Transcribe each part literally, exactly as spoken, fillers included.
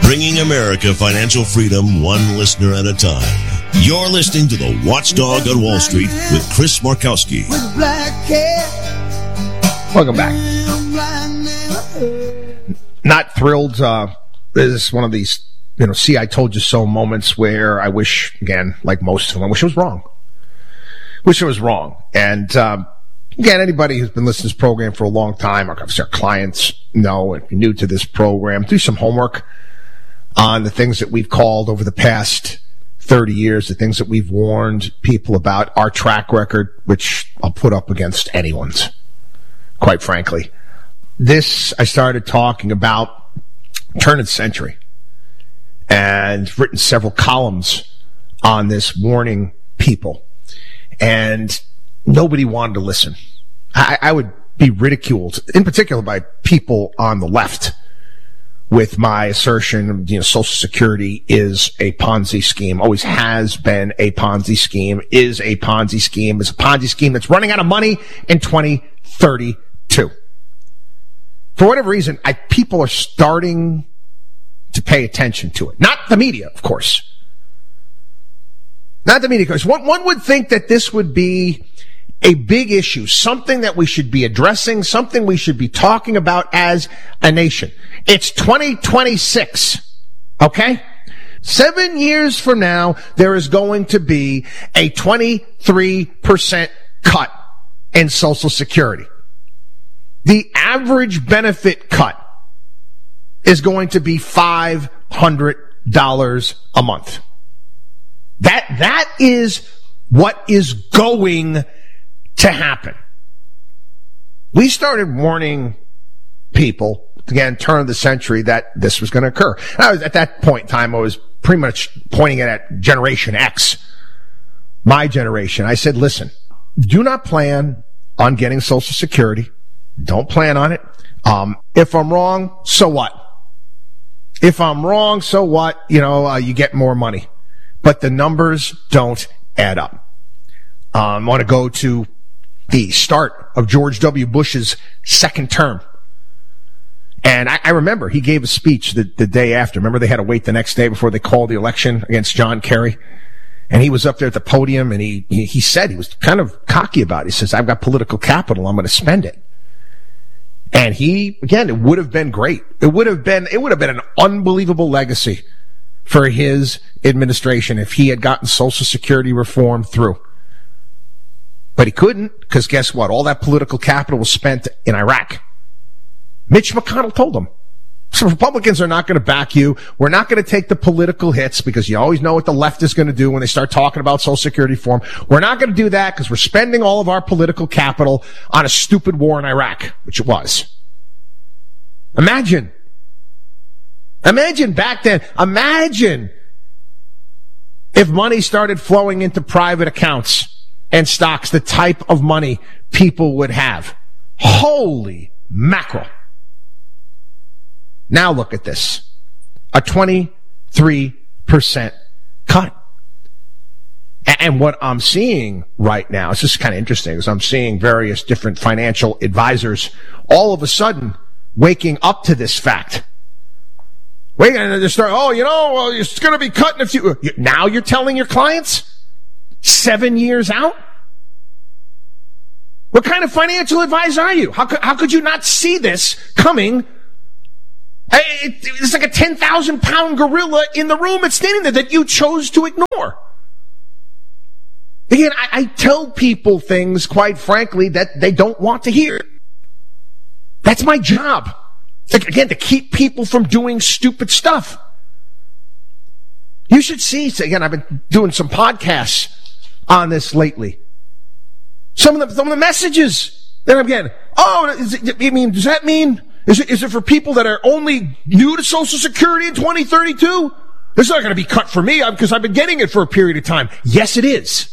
Bringing America financial freedom one listener at a time. You're listening to The Watchdog on Wall Street with Chris Markowski. Welcome back. Not thrilled. Uh, this is one of these, you know, see, I told you so moments where I wish, again, like most of them, I wish I was wrong. Wish I was wrong. And, um, again, anybody who's been listening to this program for a long time, or obviously our clients know, if you're new to this program, do some homework on the things that we've called over the past thirty years, the things that we've warned people about, our track record, which I'll put up against anyone's, quite frankly. This, I started talking about turn of the century and written several columns on this warning people. And nobody wanted to listen. I, I would be ridiculed, in particular by people on the left, with my assertion, you know, Social Security is a Ponzi scheme, always has been a Ponzi scheme, is a Ponzi scheme, is a Ponzi scheme that's running out of money in twenty thirty-two. For whatever reason, I, people are starting to pay attention to it. Not the media, of course. Not the media, because one, one would think that this would be a big issue, something that we should be addressing, something we should be talking about as a nation. It's twenty twenty-six, okay? Seven years from now, there is going to be a twenty-three percent cut in Social Security. The average benefit cut is going to be five hundred dollars a month. That, that is what is going to happen. We started warning people, again, turn of the century, that this was going to occur. And I was, at that point in time, I was pretty much pointing it at Generation X, my generation. I said, listen, do not plan on getting Social Security. Don't plan on it. Um, if I'm wrong, so what? If I'm wrong, so what? You know, uh, you get more money. But the numbers don't add up. Um, I want to go to the start of George W. Bush's second term. And I, I remember he gave a speech the, the day after. Remember, they had to wait the next day before they called the election against John Kerry. And he was up there at the podium, and he, he, he said, he was kind of cocky about it. He says, I've got political capital. I'm going to spend it. And he, again, it would have been great. It would have been, it would have been an unbelievable legacy for his administration if he had gotten Social Security reform through. But he couldn't, because guess what? All that political capital was spent in Iraq. Mitch McConnell told him, so Republicans are not going to back you. We're not going to take the political hits, because you always know what the left is going to do when they start talking about Social Security reform. We're not going to do that because we're spending all of our political capital on a stupid war in Iraq, which it was. Imagine. Imagine back then. Imagine if money started flowing into private accounts and stocks, the type of money people would have. Holy mackerel. Now look at this. A twenty-three percent cut. And what I'm seeing right now, it's just kind of interesting, is I'm seeing various different financial advisors all of a sudden waking up to this fact. Wait, and they start, oh, you know, well, it's going to be cut in a few. Now you're telling your clients? Seven years out? What kind of financial advisor are you? How could, how could you not see this coming? It, it's like a ten thousand pound gorilla in the room. It's standing there that you chose to ignore. Again, I, I tell people things, quite frankly, that they don't want to hear. That's my job. Like, again, to keep people from doing stupid stuff. You should see, so again, I've been doing some podcasts on this lately. Some of the, some of the messages that I'm getting. Oh, is it, I mean, does that mean, is it, is it for people that are only new to Social Security in twenty thirty-two? It's not going to be cut for me because I've been getting it for a period of time. Yes, it is.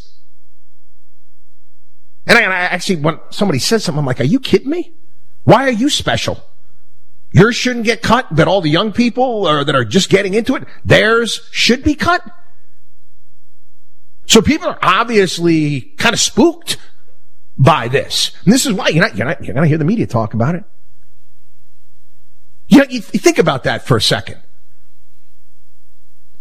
And I, I actually, when somebody said something, I'm like, are you kidding me? Why are you special? Yours shouldn't get cut, but all the young people or that are just getting into it, theirs should be cut. So people are obviously kind of spooked by this. And this is why you're not, you're not, you're going to hear the media talk about it. You know, you, you think about that for a second.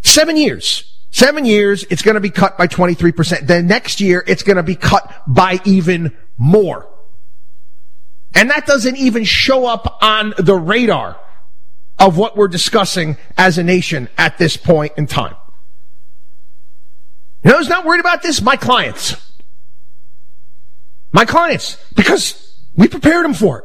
Seven years. Seven years, it's going to be cut by twenty-three percent. Then next year, it's going to be cut by even more. And that doesn't even show up on the radar of what we're discussing as a nation at this point in time. You know who's not worried about this? My clients. My clients. Because we prepared them for it.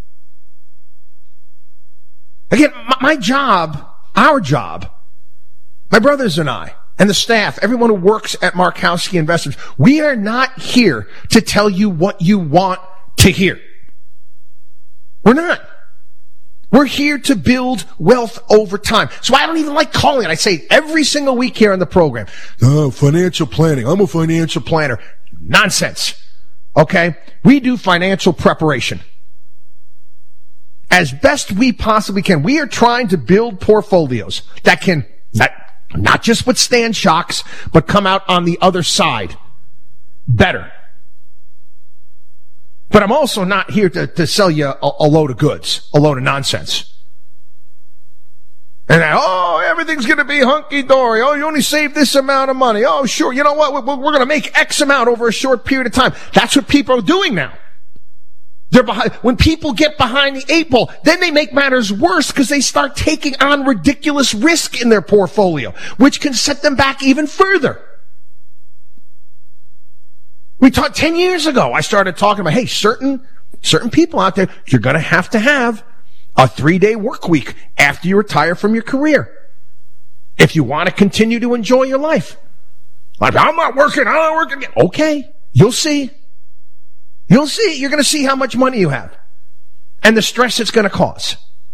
Again, my, my job, our job, my brothers and I, and the staff, everyone who works at Markowski Investments, we are not here to tell you what you want to hear. We're not. We're here to build wealth over time. So I don't even like calling it. I say every single week here on the program, oh, financial planning. I'm a financial planner. Nonsense. Okay? We do financial preparation as best we possibly can. We are trying to build portfolios that can not, not just withstand shocks, but come out on the other side better. But I'm also not here to, to sell you a, a load of goods, a load of nonsense. And, oh, everything's going to be hunky-dory. Oh, you only save this amount of money. Oh, sure. You know what? We're, we're going to make X amount over a short period of time. That's what people are doing now. They're behind. When people get behind the eight ball, then they make matters worse because they start taking on ridiculous risk in their portfolio, which can set them back even further. We talked ten years ago. I started talking about, hey, certain, certain people out there, you're going to have to have a three-day work week after you retire from your career if you want to continue to enjoy your life. Like, I'm not working. I'm not working. Okay. You'll see. You'll see. You're going to see how much money you have and the stress it's going to cause.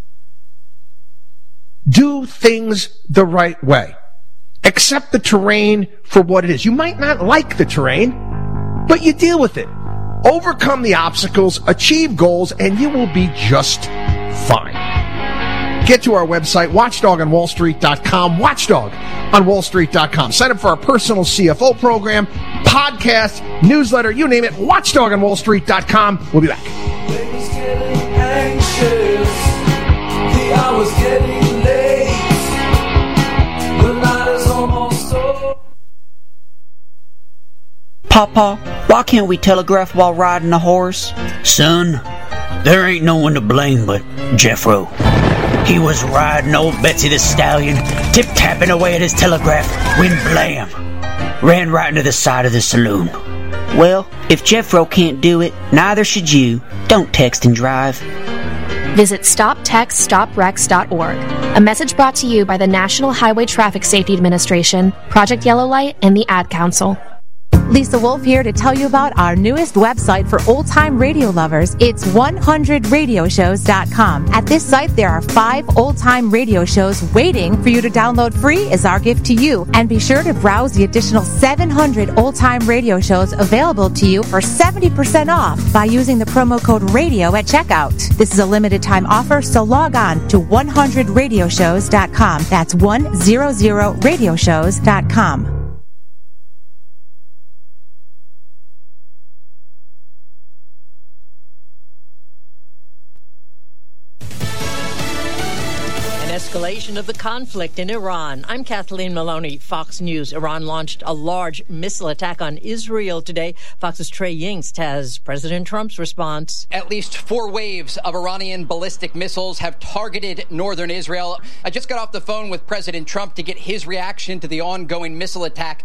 Do things the right way. Accept the terrain for what it is. You might not like the terrain, but you deal with it. Overcome the obstacles, achieve goals, and you will be just fine. Get to our website, watchdog on wall street dot com, watchdog on wall street dot com. Sign up for our personal C F O program, podcast, newsletter, you name it, watchdog on wall street dot com. We'll be back. Baby's getting anxious. The hour's getting late. The night is almost over. Papa, why can't we telegraph while riding a horse? Son, there ain't no one to blame but Jeffro. He was riding old Betsy the Stallion, tip-tapping away at his telegraph, when blam! Ran right into the side of the saloon. Well, if Jeffro can't do it, neither should you. Don't text and drive. Visit stop text stop wrecks dot org. A message brought to you by the National Highway Traffic Safety Administration, Project Yellow Light, and the Ad Council. Lisa Wolf here to tell you about our newest website for old-time radio lovers. It's one hundred radio shows dot com. At this site, there are five old-time radio shows waiting for you to download free as our gift to you. And be sure to browse the additional seven hundred old-time radio shows available to you for seventy percent off by using the promo code RADIO at checkout. This is a limited-time offer, so log on to one hundred radio shows dot com. That's one hundred radio shows dot com. Escalation of the conflict in Iran. I'm Kathleen Maloney, Fox News. Iran launched a large missile attack on Israel today. Fox's Trey Yingst has President Trump's response. At least four waves of Iranian ballistic missiles have targeted northern Israel. I just got off the phone with President Trump to get his reaction to the ongoing missile attack